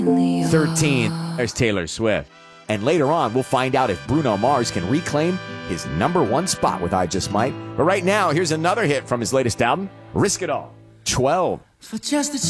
13, there's Taylor Swift. And later on, we'll find out if Bruno Mars can reclaim his #1 spot with I Just Might. But right now, here's another hit from his latest album, Risk It All. 12. For just a